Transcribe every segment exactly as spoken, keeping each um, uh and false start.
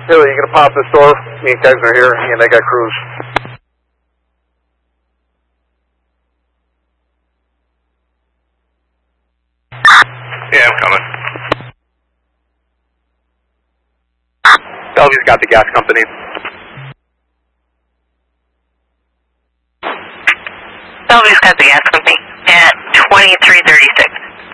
Haley, you gonna pop this door? Me and Kegs are here, and I got crews. Yeah, I'm coming. Bellevue's got the gas company. Bellevue's got the gas company at twenty-three thirty-six.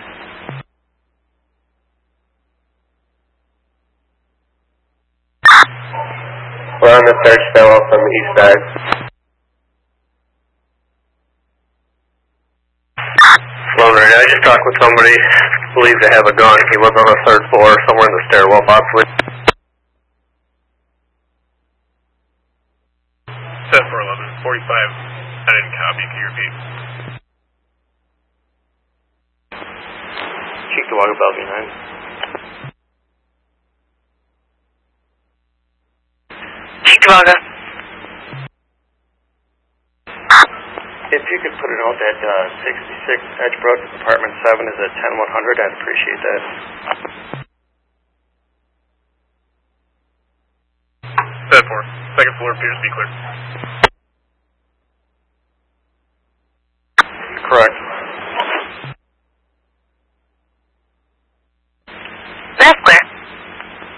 We're on the search stairwell from the east side. Loner, I just talked with somebody, believes they have a gun. He lives on the third floor, somewhere in the stairwell, possibly. Set for eleven forty-five. I didn't copy. Can you repeat? Cheek to Wagga Bellevue nine. Cheektowaga. If you could put a note that uh, sixty-six Edgebrook, apartment seven is at ten one hundred, I'd appreciate that. Set for. Second floor appears to be clear. Correct.